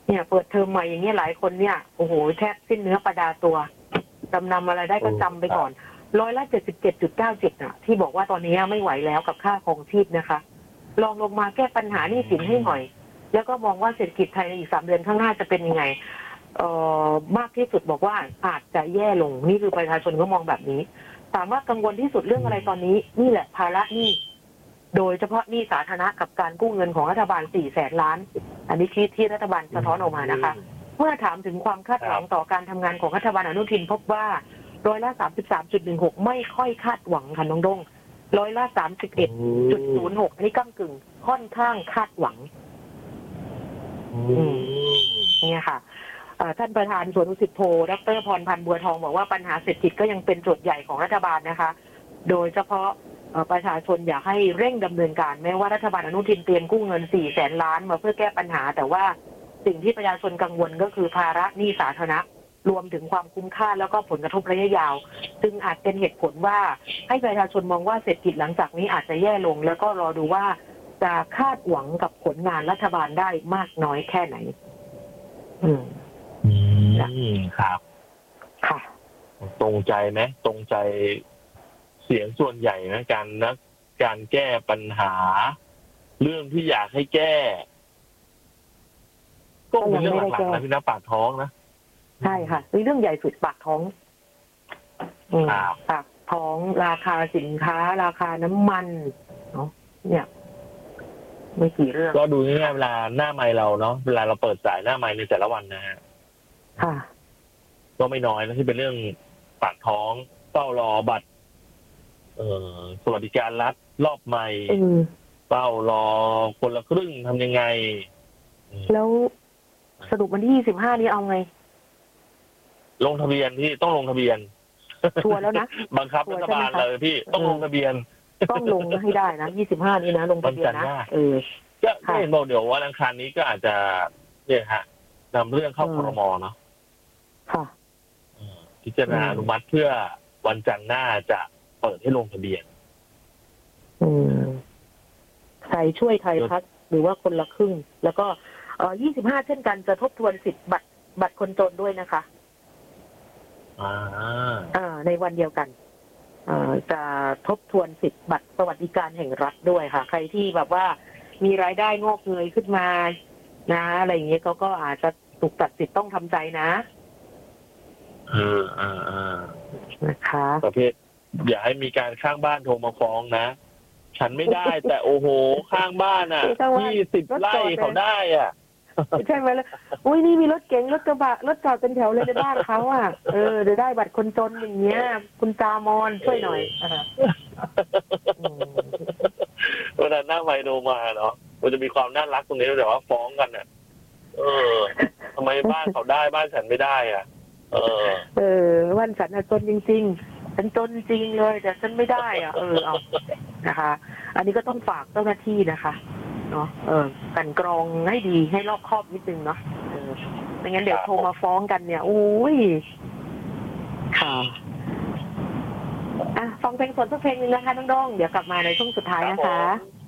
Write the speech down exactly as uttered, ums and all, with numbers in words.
เนี่ยเปิดเทอมใหม่อย่างเงี้ยหลายคนเนี่ยโอ้โหแทบสิ้นเนื้อประดาตัวจำนำอะไรได้ก็จำไปก่อนร้อยละเจ็ดสิบเจ็ดจุดเก้าเจ็ดอ่ะที่บอกว่าตอนนี้ไม่ไหวแล้วกับค่าครองชีพนะคะลองลงมาแก้ปัญหาหนี้สินให้หน่อยแล้วก็มองว่าเศรษฐกิจไทยในอีกสามเดือนข้างหน้าจะเป็นยังไงเอ่อมากที่สุดบอกว่าอาจจะแย่ลงนี่คือประชาชนก็มองแบบนี้ถามว่ากังวลที่สุดเรื่องอะไรตอนนี้นี่แหละภาระหนี้โดยเฉพาะหนี้สาธารณะกับการกู้เงินของรัฐบาลสี่แสนล้านอันนี้ที่ที่รัฐบาลสะท้อนออกมานะคะเมื่อถามถึงความคาดหวังต่อการทำงานของรัฐบาลอนุทินพบว่าร้อยละสามสิบสามจุดหนึ่งหกไม่ค่อยคาดหวังค่ะน้องดงร้อยละสามสิบเอ็ดจุดศูนย์หกอันนี้ก้ำกึ่งค่อนข้างคาดหวังนี่ค่ะท่านประธานสวนดุสิตโพดร.พรพันธ์บัวทองบอกว่าปัญหาเศรษฐกิจก็ยังเป็นโจทย์ใหญ่ของรัฐบาลนะคะโดยเฉพาะประชาชนอยากให้เร่งดำเนินการแม้ว่ารัฐบาลอนุทินเตรียมกู้เงินสี่แสนล้านมาเพื่อแก้ปัญหาแต่ว่าสิ่งที่ประชาชนกังวลก็คือภาระหนี้สาธารณะรวมถึงความคุ้มค่าแล้วก็ผลกระทบระยะยาวซึ่งอาจเป็นเหตุผลว่าให้ประชาชนมองว่าเศรษฐกิจหลังจากนี้อาจจะแย่ลงแล้วก็รอดูว่าจะคาดหวังกับผลงานรัฐบาลได้มากน้อยแค่ไหนอืมอืมครับค่ะตรงใจไหมตรงใจเสียงส่วนใหญ่นะการนะการแก้ปัญหาเรื่องที่อยากให้แก้ก็เป็นเรื่องหลักๆนะพี่นะปากท้องนะใช่ค่ะเรื่องใหญ่สุดปากท้องปากท้องราคาสินค้าราคาน้ำมันเนาะเนี่ยไม่กี่เรื่องก็ดูง่ายๆเวลาหน้าไมค์เราเนาะเวลาเราเปิดสายหน้าไมค์ในแต่ละวันนะฮะค่ะก็ไม่น้อยนะที่เป็นเรื่องปากท้องเฝ้ารอบัตรเอ่อสวัสดิการรัฐรอบใหม่เฝ้ารอคนละครึ่งทำยังไงแล้วสรุปวันที่ยี่สิบห้านี้เอาไงลงทะเบียนที่ต้องลงทะเบียนชัวร์แล้วนะบังคับรัฐบาลเลยพี่ต้องลงทะเบียนต้องลงให้ได้นะยี่สิบห้านี้นะลงทะเบียนนะเออก็เห็นบอกเดี๋ยววันอังคารนี้ก็อาจจะเนี่ยฮะนำเรื่องเข้าครม.เนาะค่ะพิจารณาอนุมัติเพื่อวันจันทร์หน้าจะเปิดให้ลงทะเบียนอืมใครช่วยใครพักหรือว่าคนละครึ่งแล้วก็เอ่อยี่สิบห้าเช่นกันจะทบทวนสิทธิ์บัตรบัตรคนจนด้วยนะคะอ่าอ่าในวันเดียวกันอ่าจะทบทวนสิทธิ์บัตรสวัสดิการแห่งรัฐด้วยค่ะใครที่แบบว่ามีรายได้งอกเงยขึ้นมานะอะไรอย่างเงี้ยเขาก็อาจจะถูกตัดสิทธิ์ต้องทำใจนะอ่าอ่าอ่านะคะประเภทอย่าให้มีการข้างบ้านโทรมาฟ้องนะฉันไม่ได้แต่โอ้โหข้างบ้านอ่ะยี่สิบไร่เขาได้อ่ะใช่ไหมล่ะอุ้ยนี่มีรถเก๋งรถกระบะรถจอดเป็นแถวเลยในบ้านเขาอ่ะเออเดี๋ยวได้บัตรคนจนอย่างเงี้ยคุณตามอนช่วยหน่อยเวลาหน้าไมโนมาเนาะมันจะมีความน่ารักตรงนี้แต่ว่าฟ้องกันอ่ะเออทำไมบ้านเขาได้บ้านฉันไม่ได้อ่ะเออเออบ้านฉันจนจริงๆฉันจนจริงเลยแต่ฉันไม่ได้อ่ะเออเอานะคะอันนี้ก็ต้องฝากเจ้าหน้าที่นะคะเนาะเออกันกรองให้ดีให้รอบคอบนิดนึงเนาะเออไม่งั้นเดี๋ยวโทรมาฟ้องกันเนี่ยโอ้ยค่ะอ่ะฟังเพลงสดสักเพลงนึงนะคะน้องดงเดี๋ยวกลับมาในช่วงสุดท้ายนะคะ